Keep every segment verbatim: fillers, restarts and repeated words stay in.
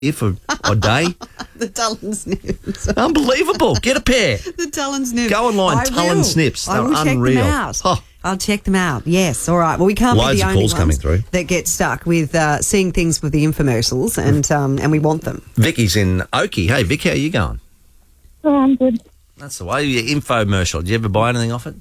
for a day. The Tullen Snips. Unbelievable. Get a pair. The Tullen Snips. Go online, I Tullen will. Snips. I They're will unreal. check them out. Oh. I'll check them out. Yes. All right. Well, we can't Loads be the of only calls ones coming through. that get stuck with uh, seeing things with the infomercials, and um, and we want them. Vicky's in Oakey. Hey, Vicky, how you going? Oh, I'm good. That's the way. Your infomercial. Did you ever buy anything off it?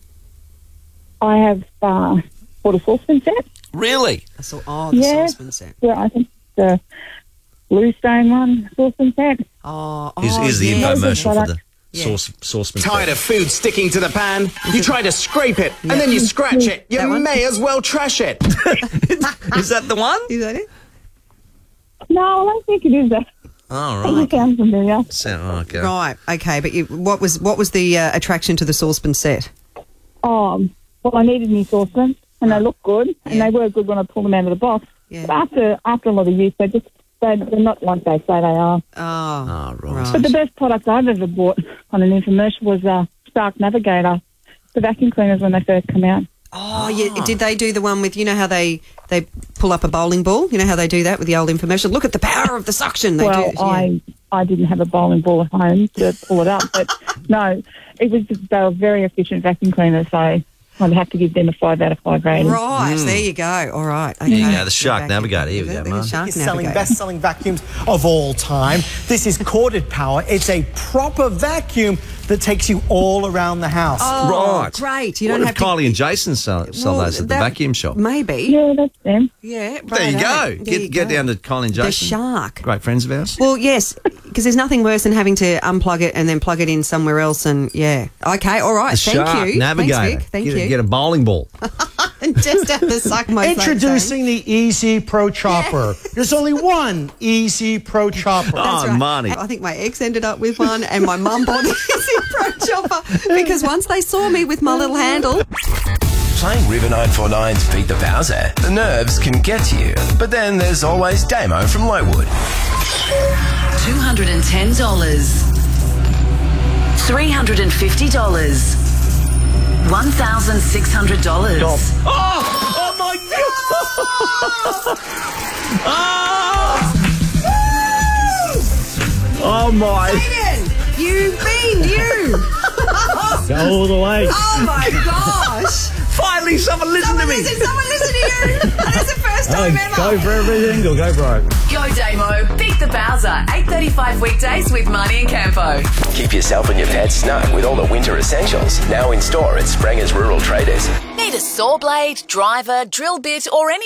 I have uh, bought a saucepan set. Really? I saw, oh, the Yeah. saucepan set. Yeah, I think the Bluestone one saucepan set. Oh, Is oh is the yes. infomercial for the Yeah. sauce saucepan? Tired set? of food sticking to the pan? You try to scrape it, and then you scratch it. You That one? may as well trash it. Is that the one? Is that it? No, I don't think it is that. Oh, It right. sounds familiar. So, oh, okay. Right. Okay. But you, what was what was the uh, attraction to the saucepan set? Oh, well, I needed new saucepans, and they look good, and Yeah. they were good when I pulled them out of the box. Yeah. But after after a lot of use, they just they, they're not like they say they are. Oh, Oh, right. But the best product I've ever bought on an infomercial was uh, Stark Navigator, the vacuum cleaners when they first come out. Oh, yeah. Did they do the one with, you know how they, they pull up a bowling ball? You know how they do that with the old infomercial? Look at the power of the suction. They well, do. yeah. I I didn't have a bowling ball at home to pull it up, but no, it was just, they were very efficient vacuum cleaners, so I'd have to give them a five out of five rating. Right, there you go. All right. Okay. There you go, the Shark Vacuum. Navigator. Here we go, The Mark. Shark Is selling Navigator. best-selling vacuums of all time. This is Corded Power. It's a proper vacuum that takes you all around the house. Oh, Right. great. You what don't if have Kylie and Jason sell, sell Well, those at the that- vacuum shop? Maybe. Yeah, that's them. Yeah. There you righto. go. There Get you get go. down to Kylie and Jason. The Shark. Great friends of ours. Well, yes, because there's nothing worse than having to unplug it and then plug it in somewhere else. And yeah, okay, all right. The Thank Shark you, Navigator. Thanks, Vic. Thank get, you. Get a bowling ball. Just have to suck my phone. Introducing the Easy Pro Chopper. There's only one Easy Pro Chopper. Oh, Right. Marnie. I think my ex ended up with one, and my mum bought the Easy Pro Chopper because once they saw me with my little handle. Playing River nine four nine's Beat the Bowser, the nerves can get to you. But then there's always Damo from Lowood. two hundred ten dollars. three hundred fifty dollars. one thousand six hundred dollars. Oh, oh my God. oh. oh my. You mean you? Go all the way. Oh my gosh! Finally, someone listen to me. Listen, someone listen to you. And it's the first time ever. Go for everything or go broke. Go Damo, Beat the Bowser, eight thirty-five weekdays with Marnie and Campo. Keep yourself and your pets snug with all the winter essentials. Now in store at Spranger's Rural Traders. Need a saw blade, driver, drill bit or any